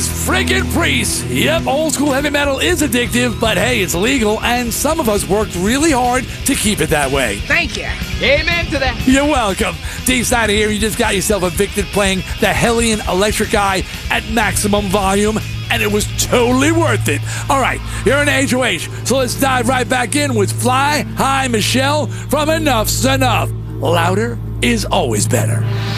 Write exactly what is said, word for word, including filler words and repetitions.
Judas friggin' Priest. Yep, old school heavy metal is addictive, but hey, it's legal, and some of us worked really hard to keep it that way. Thank you. Amen to that. You're welcome. D-Side here, you just got yourself evicted playing the Hellion Electric Eye at maximum volume, and it was totally worth it. All right, you're an H O H, so let's dive right back in with Fly High Michelle from Enough's Enough. Louder is always better.